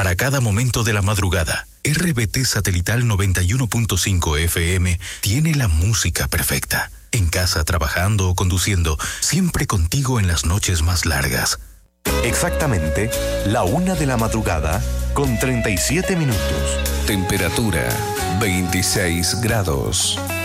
Para cada momento de la madrugada, RBT Satelital 91.5 FM tiene la música perfecta. En casa, trabajando o conduciendo, siempre contigo en las noches más largas. Exactamente, 1:00 de la madrugada, con 37 minutos. Temperatura, 26 grados.